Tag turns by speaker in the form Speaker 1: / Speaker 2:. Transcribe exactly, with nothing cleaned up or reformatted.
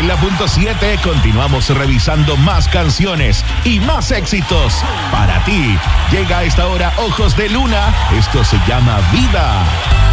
Speaker 1: en la punto siete continuamos revisando más canciones y más éxitos. Para ti, llega a esta hora Ojos de Luna. Esto se llama Vida.